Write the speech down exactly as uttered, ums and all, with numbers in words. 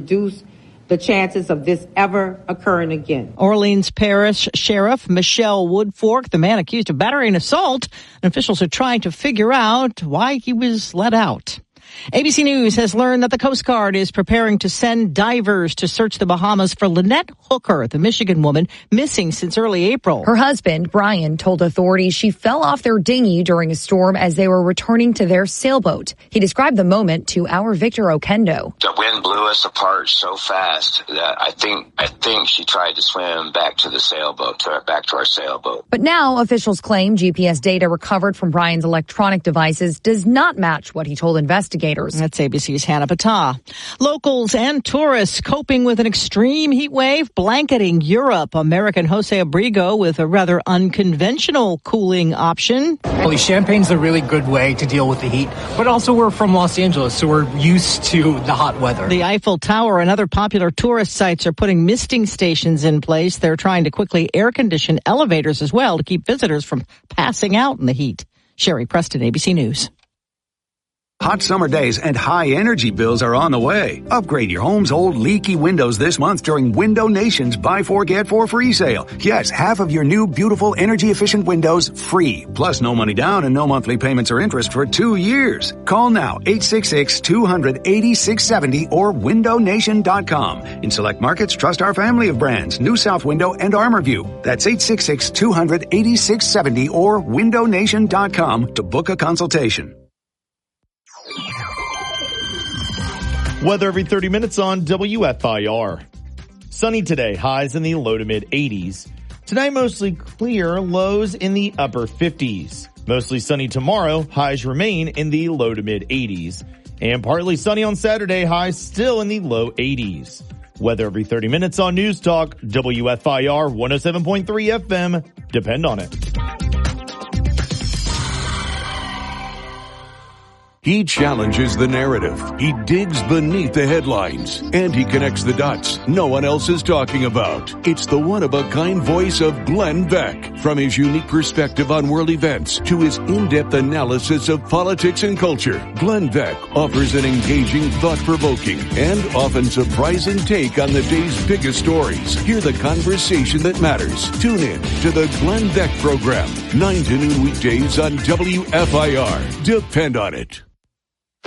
reduce the chances of this ever occurring again. Orleans Parish Sheriff Michelle Woodfork, the man accused of battery and assault, and officials are trying to figure out why he was let out. A B C News has learned that the Coast Guard is preparing to send divers to search the Bahamas for Lynette Hooker, the Michigan woman missing since early April. Her husband, Brian, told authorities she fell off their dinghy during a storm as they were returning to their sailboat. He described the moment to our Victor Okendo. The wind blew us apart so fast that I think I think she tried to swim back to the sailboat, to, back to our sailboat. But now officials claim G P S data recovered from Brian's electronic devices does not match what he told investigators. That's A B C's Hannah Patah. Locals and tourists coping with an extreme heat wave blanketing Europe. American Jose Abrigo with a rather unconventional cooling option. Well, champagne's a really good way to deal with the heat, but also we're from Los Angeles, so we're used to the hot weather. The Eiffel Tower and other popular tourist sites are putting misting stations in place. They're trying to quickly air condition elevators as well to keep visitors from passing out in the heat. Sherry Preston, A B C News. Hot summer days and high energy bills are on the way. Upgrade your home's old leaky windows this month during Window Nation's Buy Four, Get Four free sale. Yes, half of your new beautiful energy efficient windows free. Plus no money down and no monthly payments or interest for two years. Call now eight six six, two hundred, eighty-six seventy or window nation dot com. In select markets, trust our family of brands, New South Window and ArmorView. That's eight six six, two hundred, eighty-six seventy or window nation dot com to book a consultation. Weather every thirty minutes on W F I R. Sunny today, highs in the low to mid eighties. Tonight mostly clear, lows in the upper fifties. Mostly sunny tomorrow, highs remain in the low to mid eighties. And partly sunny on Saturday, highs still in the low eighties. Weather every thirty minutes on News Talk, W F I R one oh seven point three F M. Depend on it. He challenges the narrative. He digs beneath the headlines. And he connects the dots no one else is talking about. It's the one-of-a-kind voice of Glenn Beck. From his unique perspective on world events to his in-depth analysis of politics and culture, Glenn Beck offers an engaging, thought-provoking, and often surprising take on the day's biggest stories. Hear the conversation that matters. Tune in to the Glenn Beck Program, nine to noon weekdays on W F I R. Depend on it.